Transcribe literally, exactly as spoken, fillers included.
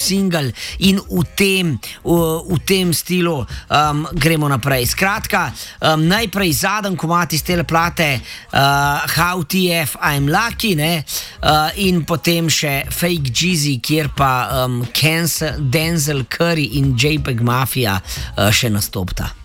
single in v tem, v, v tem stilu um, gremo naprej. Skratka, um, najprej zadnji komad iz tele plate, uh, How T F I'm Lucky, ne, uh, in potem še Fake Jeezy, kjer pa um, Cancel, Denzel Curry in JPEG Mafia uh, še nastopta.